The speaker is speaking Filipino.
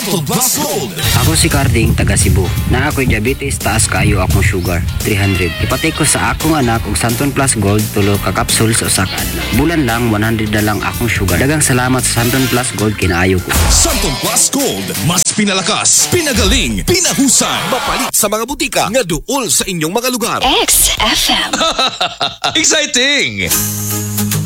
Santo Plus Gold. Ako si Carding, taga Cebu. Na ako'y diabetes, taas kayo akong sugar, 300. Ipatay ko sa akong anak og Santon Plus Gold, tulo ka capsule sa usa ka adlaw. Bulan lang, 100 na lang akong sugar. Dagang salamat sa Santon Plus Gold, kinaayo ko. Santo Plus Gold. Mas pinalakas, pinagaling, pinahusay. Mapalit sa mga butika nga duol sa inyong mga lugar. XFM. Exciting!